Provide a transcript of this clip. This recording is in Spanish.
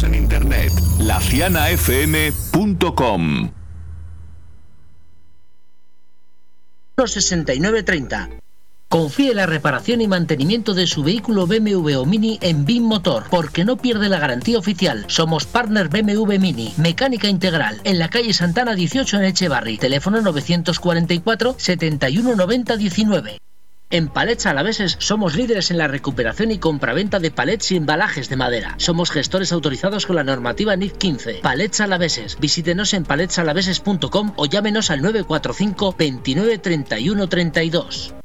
Síguenos en internet, lacianafm.com. 6930. Confíe la reparación y mantenimiento de su vehículo BMW o Mini en BIM Motor, porque no pierde la garantía oficial. Somos partner BMW Mini, mecánica integral, en la calle Santana 18 en Echevarri. Teléfono 944 71 90 19. En Palets Alaveses somos líderes en la recuperación y compraventa de palets y embalajes de madera. Somos gestores autorizados con la normativa NIC 15. Palets Alaveses. Visítenos en paletsalaveses.com o llámenos al 945 29 31 32.